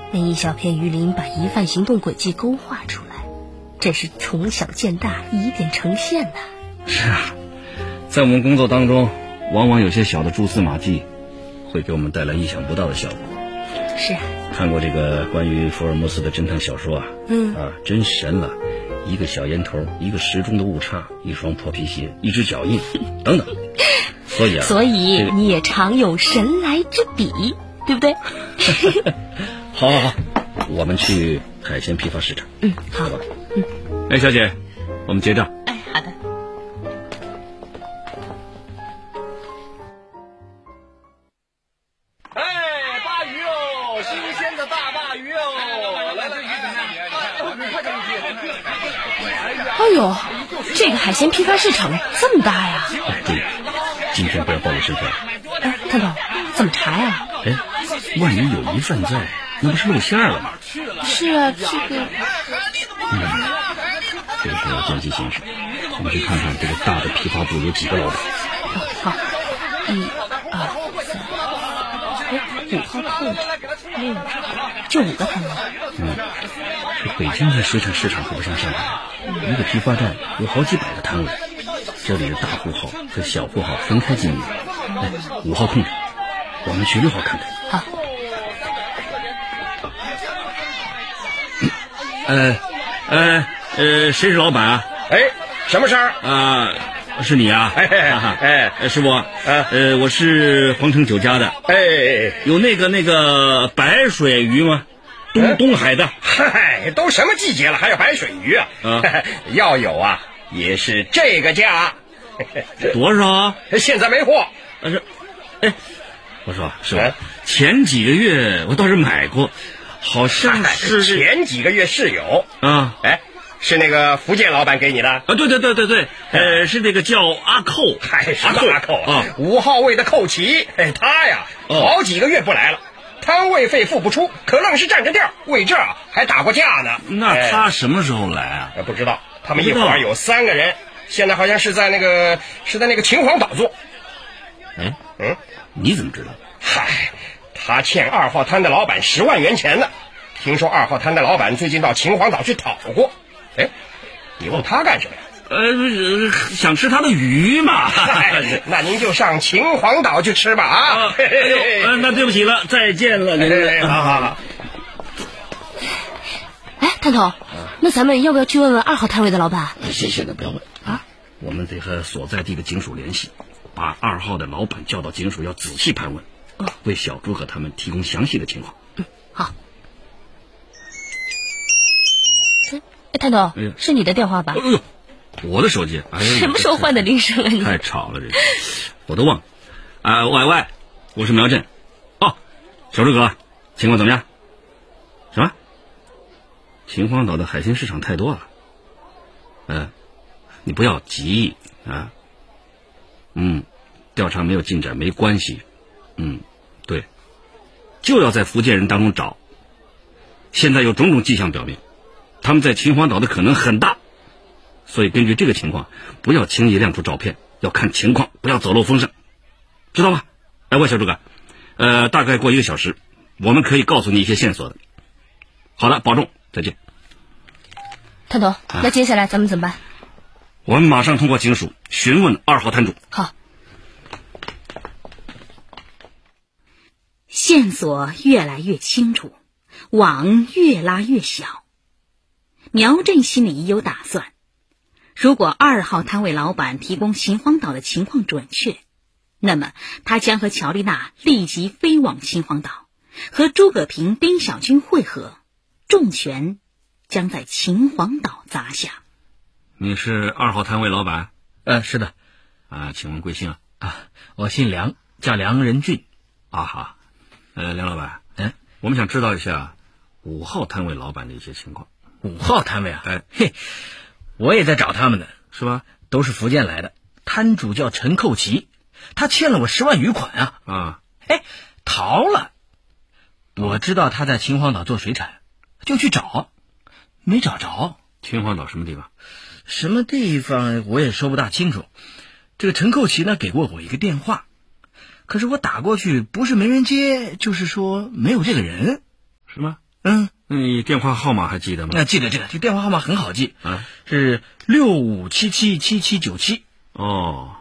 那一小片鱼鳞把疑犯行动轨迹勾画出来，真是从小见大，以点成线呐。 是啊，在我们工作当中，往往有些小的蛛丝马迹，会给我们带来意想不到的效果。 是啊， 看过这个关于福尔摩斯的侦探小说啊，真神了。一个小烟头，一个时钟的误差，一双破皮鞋，一只脚印，等等。所以你也常有神来之笔，对不对？ 好，我们去海鲜批发市场。 好吧。哎，小姐，我们结账。 哎，好的。 哎，大鱼哦，新鲜的大鱼哦！来，鱼怎么样？你快点去！ 哎呦，这个海鲜批发市场这么大呀！ 哎，对，今天不要暴露身份。 哎，探头，怎么查呀？ 哎，万一有疑犯在，那不是露馅了吗？ 是啊，这个。 这个是见机行事，我们去看看这个大的批发部有几个老板。 好，1、2、3，哎，5号空着，6个，就5个摊位。 这北京的水产市场可不像上海，一个批发站有好几百个摊位，这里的大户号和小户号分开经营。哎，5号空着，我们去6号看看。 好。 谁是老板啊？ 哎，什么事儿啊？是你啊？是我。我是皇城酒家的。 哎， 有那个白水鱼吗？东海的。 嗨，都什么季节了，还有白水鱼啊？要有啊，也是这个价。 多少啊？ 现在没货。 我说是吧？前几个月我倒是买过，好像是前几个月是有啊。 哎，是那个福建老板给你的啊？ 对，是那个叫阿寇， 还是阿寇啊 ？5号位的寇奇，他呀，好几个月不来了，摊位费付不出，可愣是占着调，为这还打过架呢。 那他什么时候来啊？ 不知道，他们一伙有3个人，现在好像是在那个秦皇岛做。 你怎么知道？ 嗨，他欠2号摊的老板10万元钱呢。听说2号摊的老板最近到秦皇岛去讨过。你问他干什么呀？ 想吃他的鱼嘛。 那您就上秦皇岛去吃吧啊！ 那对不起了，再见了。 好。 哎，探头，那咱们要不要去问问2号摊位的老板？ 现在不要问啊！我们得和所在地的警署联系，把2号的老板叫到警署，要仔细盘问，为小朱和他们提供详细的情况。 好。探头，是你的电话吧？ 我的手机。 什么时候换的铃声啊？你太吵了，这我都忘了。喂，我是苗振。小朱哥，情况怎么样？什么？秦皇岛的海鲜市场太多了。你不要急啊。调查没有进展没关系。对，就要在福建人当中找。现在有种种迹象表明，他们在秦皇岛的可能很大，所以根据这个情况，不要轻易亮出照片，要看情况，不要走漏风声，知道吗？喂，小诸葛，大概过1个小时，我们可以告诉你一些线索的。好的，保重，再见。 探头，那接下来咱们怎么办？ 我们马上通过警署询问2号摊主。 好。 线索越来越清楚，网越拉越小。苗振心里已有打算，如果2号摊位老板提供秦皇岛的情况准确，那么他将和乔丽娜立即飞往秦皇岛，和诸葛平、丁小军会合，重拳将在秦皇岛砸下。 你是2号摊位老板？ 是的。 请问贵姓啊？ 我姓梁，叫梁仁俊。 好。梁老板，我们想知道一下5号摊位老板的一些情况。 5号摊位啊？我也在找他们呢。 是吧？ 都是福建来的，摊主叫陈寇奇，他欠了我10万余款啊。逃了。我知道他在秦皇岛做水产，就去找，没找着。 秦皇岛什么地方？ 什么地方我也说不大清楚。这个陈寇奇呢给过我一个电话，可是我打过去不是没人接，就是说没有这个人。 是吗？ 你电话号码还记得吗？ 记得，这个电话号码很好记啊，是65777797。 哦，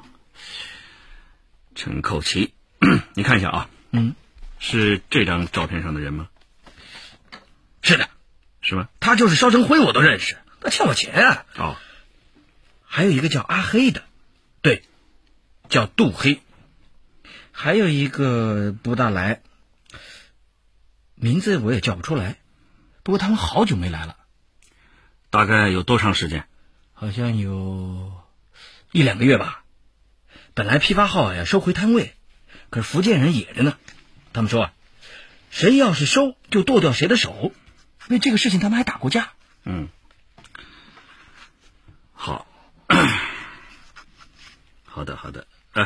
陈寇奇，你看一下啊。是这张照片上的人吗？ 是的。 是吗？ 他就是肖成辉，我都认识，他欠我钱啊。 哦， 还有一个叫阿黑的，对，叫杜黑。还有一个不大来，名字我也叫不出来，不过他们好久没来了。 大概有多长时间？ 好像有1-2个月吧。本来批发号呀收回摊位，可是福建人野着呢，他们说谁要是收就剁掉谁的手，为这个事情他们还打过架。 好，好的，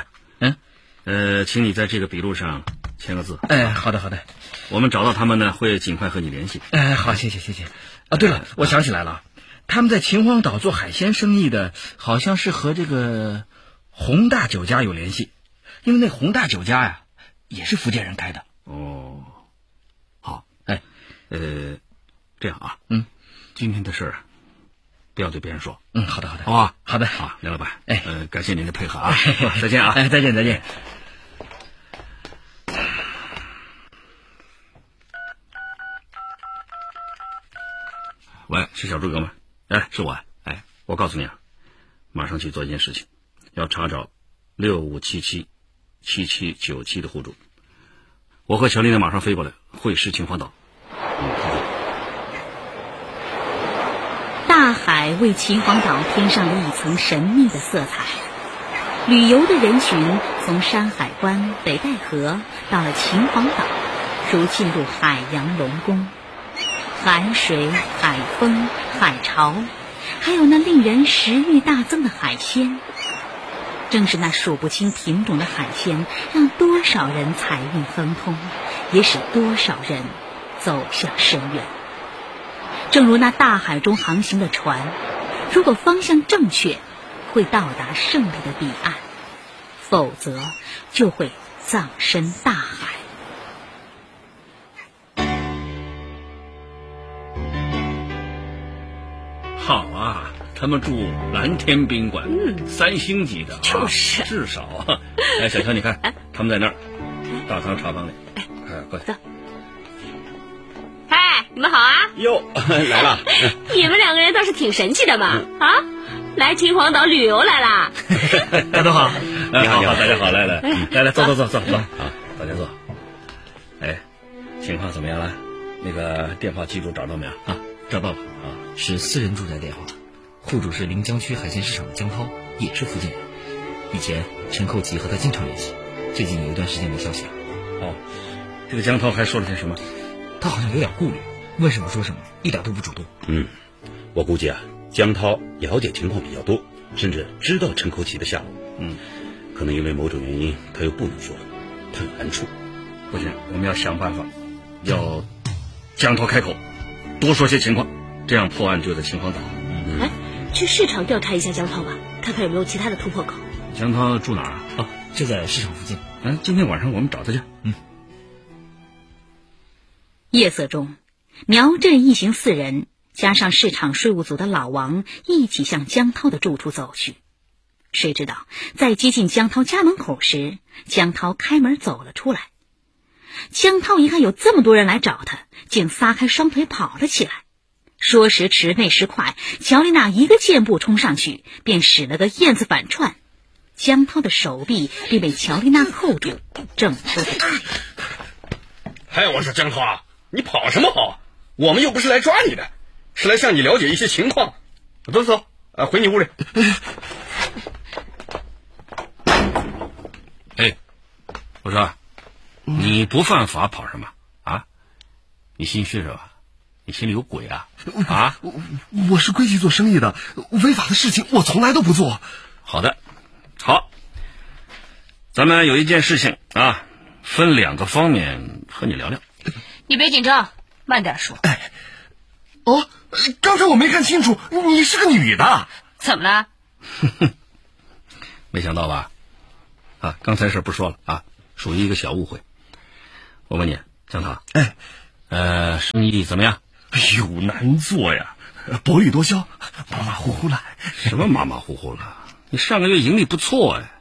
请你在这个笔录上签个字。 好的。 我们找到他们呢，会尽快和你联系。 好，谢谢。对了，我想起来了，他们在秦皇岛做海鲜生意的，好像是和这个宏大酒家有联系，因为那宏大酒家呀，也是福建人开的。 哦，好，这样啊，今天的事儿不要对别人说。 好的， 好吧， 好的， 好，梁老板，感谢您的配合啊，再见啊， 再见。 喂，是小诸葛吗？是我。我告诉你啊，马上去做一件事情，要查找65777797的户主。我和乔丽娜马上飞过来，会师秦皇岛。 大海为秦皇岛添上了一层神秘的色彩。旅游的人群从山海关、北戴河到了秦皇岛，如进入海洋龙宫。海水、海风、海潮，还有那令人食欲大增的海鲜。正是那数不清品种的海鲜，让多少人财运亨通，也使多少人走向深渊。正如那大海中航行的船，如果方向正确，会到达胜利的彼岸，否则就会葬身大海。 好啊，他们住蓝天宾馆，3星级的， 就是至少啊。小乔，你看，他们在那儿大堂茶房里。过来。 嗨，你们好啊！ 哟，来了。 你们2个人倒是挺神气的嘛！来秦皇岛旅游来啦！ 大家好， 好，大家好，来，坐，好，大家坐。情况怎么样了？那个电话机主找到没有？ 找到了是私人住宅电话，户主是临江区海鲜市场的江涛，也是福建人。以前陈寇奇和他经常联系，最近有一段时间没消息了。 这个江涛还说了些什么？ 他好像有点顾虑，问什么说什么，一点都不主动。 我估计啊，江涛了解情况比较多，甚至知道陈寇奇的下落。可能因为某种原因，他又不能说，他有难处。 不行，我们要想办法，要江涛开口，多说些情况，这样破案就在秦皇岛。 去市场调查一下江涛吧，看看有没有其他的突破口。 江涛住哪儿啊？ 就在市场附近。 今天晚上我们找他去。 夜色中，苗振一行4人加上市场税务组的老王一起向江涛的住处走去。谁知道在接近江涛家门口时，江涛开门走了出来。江涛一看有这么多人来找他，竟撒开双腿跑了起来。说时迟，那时快，乔丽娜一个箭步冲上去，便使了个燕子反串，江涛的手臂便被乔丽娜扣住，挣脱不开。 我说江涛啊，你跑什么跑？我们又不是来抓你的，是来向你了解一些情况。走，回你屋里。 我说，你不犯法跑什么啊？你心虚是吧？你心里有鬼啊？ 我是规矩做生意的，违法的事情我从来都不做。 好，咱们有一件事情分2个方面和你聊聊。 你别紧张，慢点说。 刚才我没看清楚，你是个女的。 怎么了？ 没想到吧？刚才事不说了属于一个小误会。我问你，江涛， 生意怎么样？ 哎呦，难做呀，薄利多销，马马虎虎了。 什么马马虎虎了？你上个月盈利不错哎。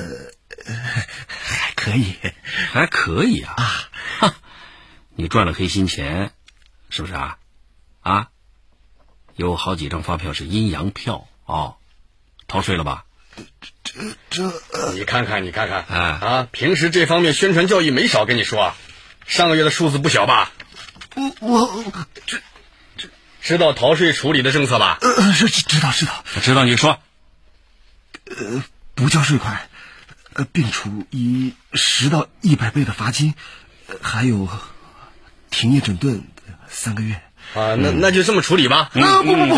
还可以。 还可以啊？哈，你赚了黑心钱，是不是啊？啊，有好几张发票是阴阳票哦，逃税了吧？ 你看看，平时这方面宣传教育没少跟你说啊。上个月的数字不小吧？ 这知道逃税处理的政策吧？ 知道你说。 不交税款，并处以10到100倍的罚金，还有停业整顿3个月。 啊，那就这么处理吧。 不，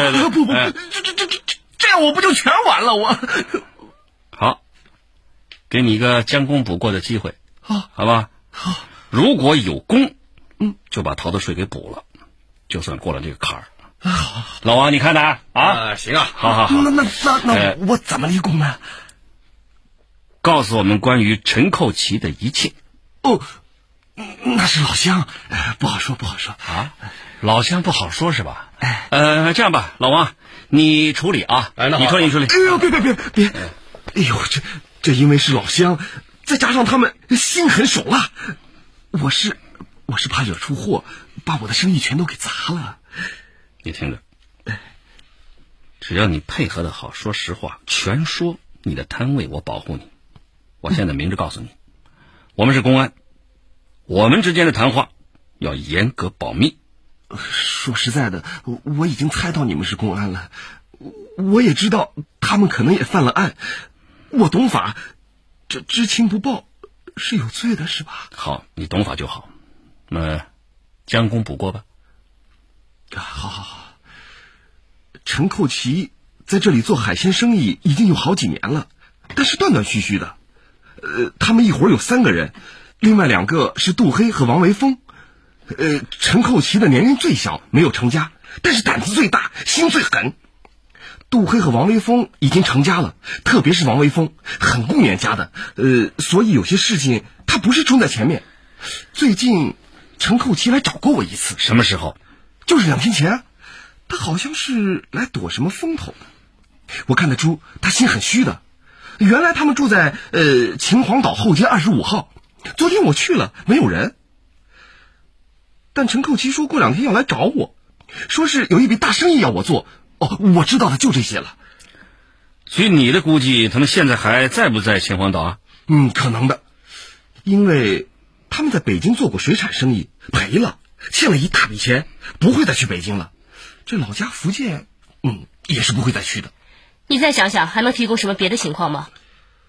这样我不就全完了？我好，给你一个将功补过的机会，好吧？ 好， 如果有功，就把逃的税给补了，就算过了这个坎儿。 好， 老王，你看的啊？ 行啊， 好。 那我怎么立功呢？ 告诉我们关于陈寇奇的一切。 哦，那是老乡，不好说啊。老乡不好说是吧？这样吧，老王，你处理啊。你处理。 哎呦，别！哎呦，这因为是老乡，再加上他们心狠手辣，我是怕惹出祸，把我的生意全都给砸了。 你听着，只要你配合的好，说实话，全说你的摊位，我保护你。我现在明着告诉你，我们是公安，我们之间的谈话要严格保密。 说实在的，我已经猜到你们是公安了，我也知道他们可能也犯了案，我懂法，这知情不报是有罪的，是吧？ 好，你懂法就好，那将功补过吧。好。陈寇奇在这里做海鲜生意已经有好几年了，但是断断续续的。他们一伙有3个人，另外2个是杜黑和王维峰。陈寇奇的年龄最小，没有成家，但是胆子最大，心最狠。杜黑和王维峰已经成家了，特别是王维峰很顾念家的，所以有些事情他不是冲在前面。最近陈寇奇来找过我一次。什么时候？就是2天前，他好像是来躲什么风头的，我看得出他心很虚的。原来他们住在秦皇岛后街25号，昨天我去了，没有人。但陈寇奇说过2天要来找我，说是有一笔大生意要我做。我知道的就这些了。据你的估计，他们现在还在不在秦皇岛啊？可能的，因为他们在北京做过水产生意，赔了，欠了一大笔钱，不会再去北京了。这老家福建，也是不会再去的。 你再想想，还能提供什么别的情况吗？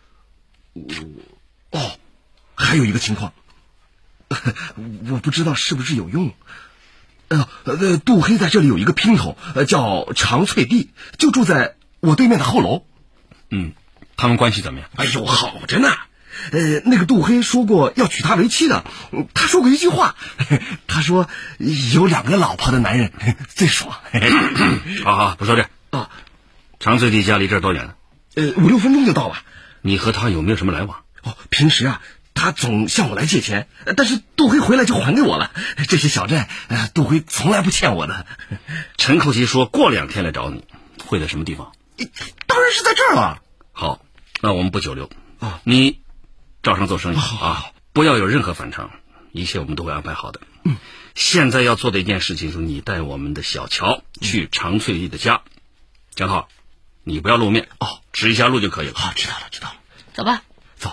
还有一个情况，我不知道是不是有用。杜黑在这里有一个姘头，叫常翠蒂，就住在我对面的后楼。他们关系怎么样？哎呦，好着呢。那个杜黑说过要娶她为妻的，他说过一句话，他说有2个老婆的男人最爽。好，不说这。常翠蒂家离这儿多远呢？5、6分钟就到了。你和他有没有什么来往？平时啊，他总向我来借钱，但是杜黑回来就还给我了。这些小债，杜黑从来不欠我的。陈寇奇说过2天来找你，会在什么地方？当然是在这儿了。好，那我们不久留。你照常做生意啊，不要有任何反常，一切我们都会安排好的。现在要做的一件事情是，你带我们的小乔去常翠丽的家。江浩，你不要露面指一下路就可以了。知道了。 走吧。 走。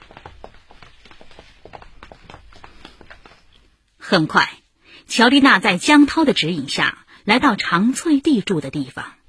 很快，乔丽娜在江涛的指引下来到常翠蒂住的地方。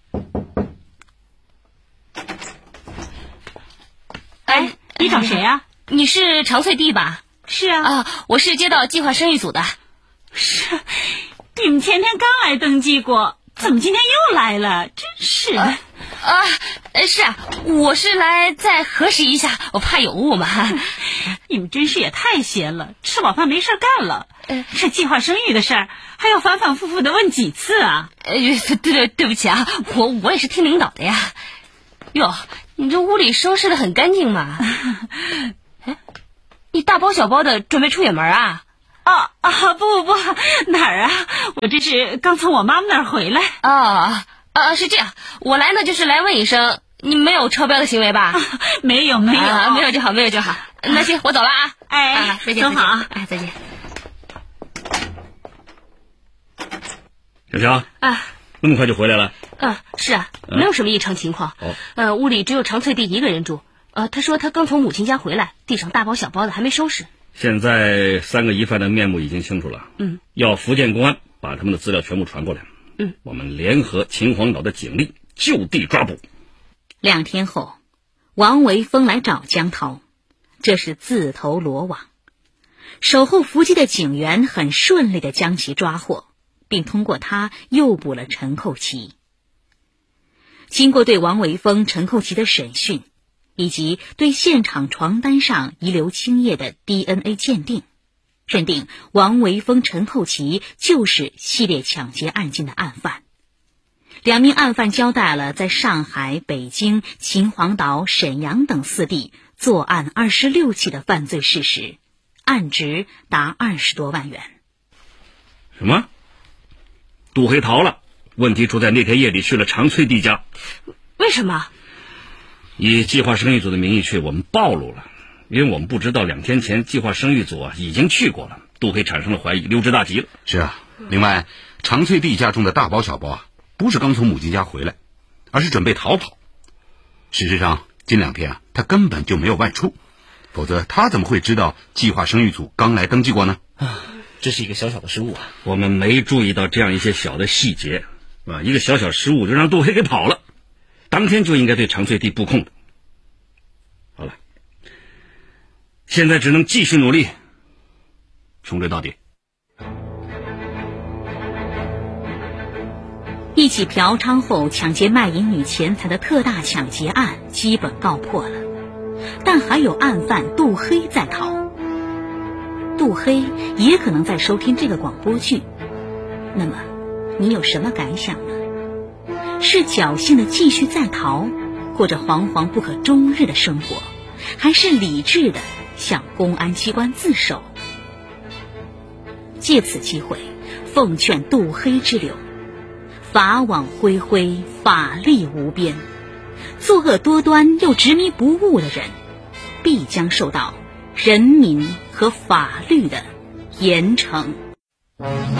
你找谁啊？你是常翠蒂吧？ 是啊。 我是街道计划生育组的。 是，你们前天刚来登记过，怎么今天又来了？真是的。 是啊，我是来再核实一下，我怕有误嘛。 你们真是也太闲了，吃饱饭没事干了。这计划生育的事儿还要反反复复的问几次啊？ 对不起啊，我也是听领导的呀。哟，你这屋里收拾的很干净嘛。你大包小包的准备出远门啊？ 不，哪儿啊？我这是刚从我妈妈那儿回来。 是这样，我来呢就是来问一声，你没有超标的行为吧？ 没有， 没有就好。那行，我走了啊。再见， 走好。 再见。 小乔那么快就回来了？ 是啊，没有什么异常情况。屋里只有常翠蒂一个人住。他说他刚从母亲家回来，地上大包小包的还没收拾。 现在3个疑犯的面目已经清楚了。要福建公安把他们的资料全部传过来。我们联合秦皇岛的警力就地抓捕。 2天后，王维峰来找江涛，这是自投罗网。守候伏击的警员很顺利地将其抓获，并通过他诱捕了陈寇奇。经过对王维峰、陈寇奇的审讯，以及对现场床单上遗留精液的 DNA 鉴定，认定王维峰、陈寇奇就是系列抢劫案件的案犯。2名案犯交代了在上海、北京、秦皇岛、沈阳等4地作案26起的犯罪事实，案值达20多万元。 什么？杜黑逃了？问题出在那天夜里去了常翠蒂家。 为什么？ 以计划生育组的名义去，我们暴露了，因为我们不知道2天前计划生育组已经去过了。杜黑产生了怀疑，溜之大吉了。 是啊，另外常翠蒂家中的大包小包不是刚从母亲家回来，而是准备逃跑。事实上近2天他根本就没有外出，否则他怎么会知道计划生育组刚来登记过呢？ 这是一个小小的失误我们没注意到这样一些小的细节一个小小失误就让杜黑给跑了，当天就应该对常翠蒂布控的。好了，现在只能继续努力，穷追到底。 一起嫖娼后抢劫卖淫女钱财的特大抢劫案基本告破了，但还有案犯杜黑在逃。杜黑也可能在收听这个广播剧，那么你有什么感想呢？是侥幸的继续在逃，过着惶惶不可终日的生活，还是理智的向公安机关自首？借此机会奉劝杜黑之流，法网恢恢，法力无边，作恶多端又执迷不悟的人，必将受到人民和法律的严惩。